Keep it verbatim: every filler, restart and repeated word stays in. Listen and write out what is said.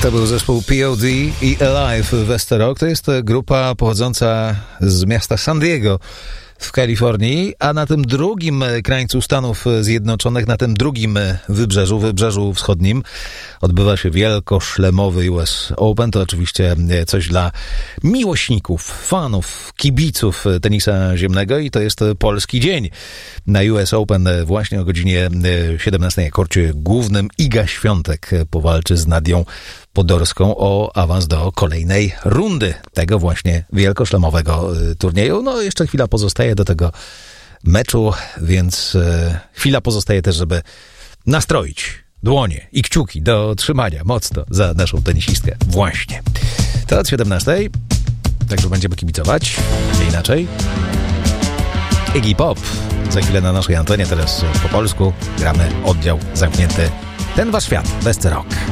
To był zespół P O D i Alive Wester Rock. To jest grupa pochodząca z miasta San Diego w Kalifornii, a na tym drugim krańcu Stanów Zjednoczonych, na tym drugim wybrzeżu, wybrzeżu wschodnim, odbywa się wielkoszlemowy U S Open. To oczywiście coś dla miłośników, fanów, kibiców tenisa ziemnego i to jest polski dzień. Na U S Open właśnie o godzinie siedemnastej na korcie głównym Iga Świątek powalczy z Nadią Podorską o awans do kolejnej rundy tego właśnie wielkoszlemowego turnieju. No jeszcze chwila pozostaje do tego meczu, więc e, chwila pozostaje też, żeby nastroić dłonie i kciuki do trzymania mocno za naszą tenisistkę. Właśnie. To od siedemnastej, także będziemy kibicować, nie inaczej. Iggy Pop za chwilę na naszej antenie, teraz po polsku gramy oddział zamknięty. Ten wasz świat, Wester Rock.